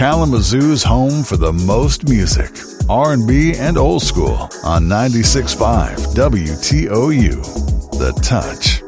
Kalamazoo's home for the most music, R&B, and old school on 96.5 WTOU. The Touch.